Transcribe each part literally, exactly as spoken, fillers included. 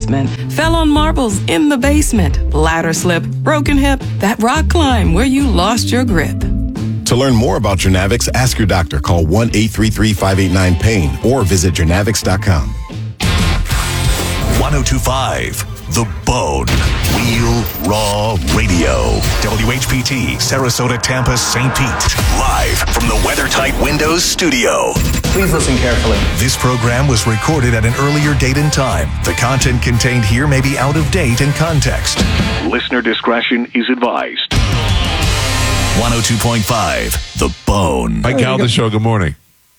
basement, fell on marbles in the basement, ladder slip, broken hip, that rock climb where you lost your grip. To learn more about Jernavix, ask your doctor. Call one eight three three, five eight nine, pain or visit Jernavix dot com. ten twenty-five The Bone. Real Raw Radio. W H P T, Sarasota, Tampa, Saint Pete. Live from the WeatherTight Windows studio. Please listen carefully. This program was recorded at an earlier date and time. The content contained here may be out of date and context. Listener discretion is advised. one oh two point five The Bone. Mike Cal, the show. Good morning.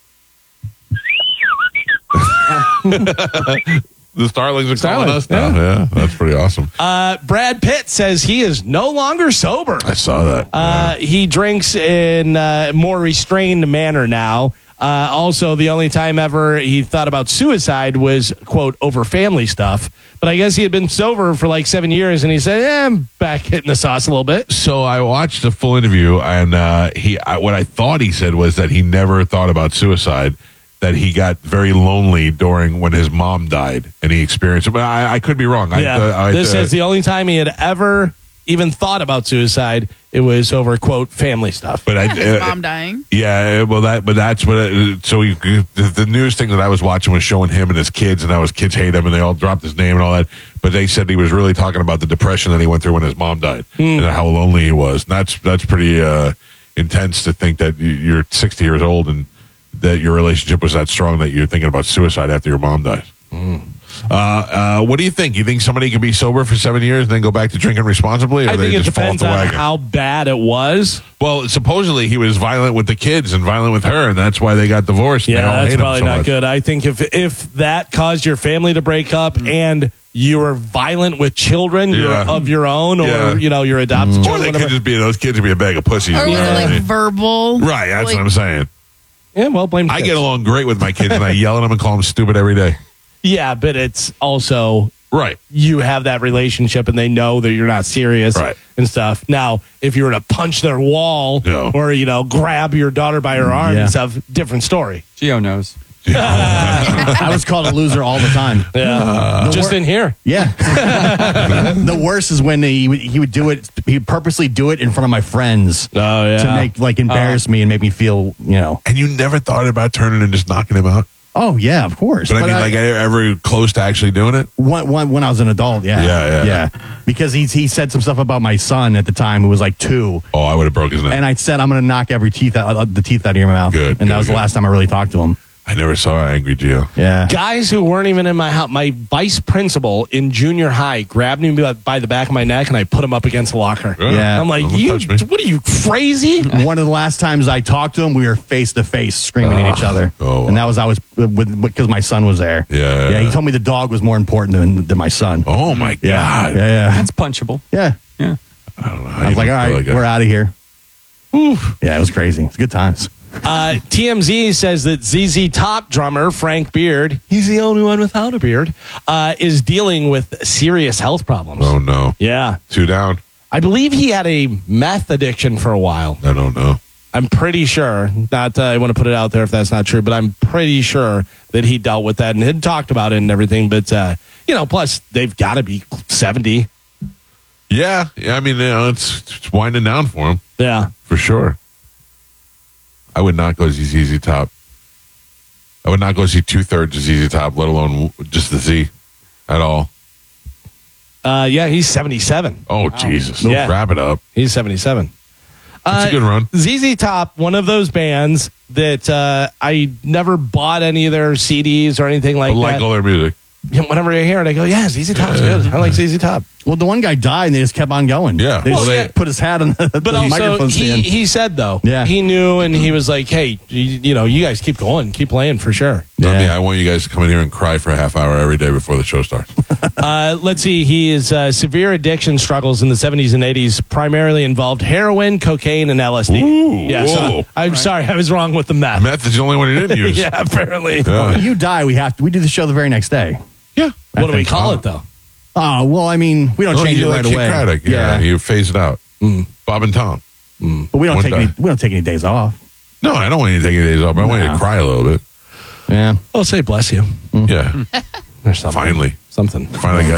The Starlings are calling Starlings, us now. yeah. Yeah, that's pretty awesome. Uh, Brad Pitt says he is no longer sober. I saw that. Uh, he drinks in a more restrained manner now. Uh, also, the only time ever he thought about suicide was, quote, over family stuff. But I guess he had been sober for like seven years, and he said, eh, I'm back hitting the sauce a little bit. So I watched the full interview, and uh, he I, what I thought he said was that he never thought about suicide, that he got very lonely during when his mom died, and he experienced it. But I, I could be wrong. Yeah, I, uh, I, this uh, says the only time he had ever even thought about suicide, it was over, quote, family stuff. But I, His uh, mom dying. Yeah, well, that, but that's what. It, so you, the, the news thing that I was watching was showing him and his kids, and how his kids hate him, and they all dropped his name and all that. But they said he was really talking about the depression that he went through when his mom died, Mm. and how lonely he was. And that's that's pretty uh, intense to think that you- you're sixty years old and that your relationship was that strong that you're thinking about suicide after your mom dies. Mm. Uh, uh, what do you think? You think somebody can be sober for seven years and then go back to drinking responsibly, or I they think it just fall off depends the on wagon? how bad it was. Well, supposedly he was violent with the kids and violent with her, and that's why they got divorced. and Yeah, they all that's hate him probably so not much. good. I think if if that caused your family to break up and you were violent with children you're Yeah. of your own, or Yeah. you know your adopted Or children, they whatever. could just be those kids could be a bag of pussies. Or was Yeah. it like verbal? Right, that's Like, what I'm saying. Yeah, well, blame. the I kids. get along great with my kids, and I yell at them and call them stupid every day. Yeah, but it's also Right. you have that relationship, and they know that you're not serious, Right. and stuff. Now, if you were to punch their wall, No. or you know, grab your daughter by her arm Yeah. and stuff, different story. Gio knows. I was called a loser all the time. Yeah, just in here. Yeah. The worst is when he would, he would do it. He would purposely do it in front of my friends Oh yeah, to make like embarrass me and make me feel, you know. And you never thought about turning and just knocking him out? Oh yeah, of course. But, I mean, like, ever close to actually doing it? When, when, when I was an adult, yeah. Yeah, yeah. Because he, he said some stuff about my son at the time who was like two. Oh, I would have broke his neck. And I said, I'm going to knock every teeth out, uh, the teeth out of your mouth. Good, And good, that was good. the last time I really talked to him. I never saw Angry Gio. Yeah. guys who weren't even in my house. My vice principal in junior high grabbed me by- by the back of my neck, and I put him up against the locker. Yeah. I'm like, Don't you, touch me. what are you, crazy? One of the last times I talked to him, we were face to face screaming at each other. Oh, wow. And that was, I was, with because my son was there. Yeah. Yeah. He told me the dog was more important than, than my son. Oh, my Yeah. God. Yeah. Yeah. That's punchable. Yeah. Yeah. I don't know. how I was you like, all feel right, that. we're out of here. Yeah, it was crazy. It's good times. Uh, T M Z says that Z Z Top drummer Frank Beard, he's the only one without a beard, uh, is dealing with serious health problems. Oh, no. Yeah. Two down? I believe he had a meth addiction for a while. I don't know. I'm pretty sure, not uh, I want to put it out there if that's not true, but I'm pretty sure that he dealt with that and had talked about it and everything. But, uh, you know, plus they've got to be seventy. Yeah. Yeah, I mean, you know, it's, it's winding down for him, Yeah. for sure. I would not go see Z Z Top. I would not go see two-thirds of Z Z Top, let alone just the Z at all. Uh, yeah, he's seventy-seven. Oh, Jesus. Yeah. Wrap it up. He's seventy-seven. That's Uh, a good run. Z Z Top, one of those bands that uh, I never bought any of their C Ds or anything I like like that. all their music. You know, whenever I hear it, I go, yeah, Z Z Top's good. I like Z Z Top. Well, the one guy died and they just kept on going. Yeah. They Well, just they- put his hat on the, But the also, microphone he, stand. he said, though, Yeah. he knew, and he was like, hey, you, you know, you guys keep going, keep playing for sure. Not me. Yeah. I want you guys to come in here and cry for a half hour every day before the show starts. Uh, let's see. He is uh, severe addiction struggles in the seventies and eighties primarily involved heroin, cocaine, and L S D. Ooh, yeah, so whoa. I'm sorry, I was wrong with the meth. Meth is the only one he didn't use. yeah, apparently. Yeah. When you die, we have to, we do the show the very next day. Yeah. What do we think- call it, though? Oh, well, I mean, we don't Oh, change you it like right Kid away. Craddock. Yeah. You phase it out. Bob and Tom. But we don't One take day. any, we don't take any days off. No, I don't want you to take any days off. But I want you to No. cry a little bit. Yeah. I'll say bless you. Yeah. Or something. Finally. Something. Finally got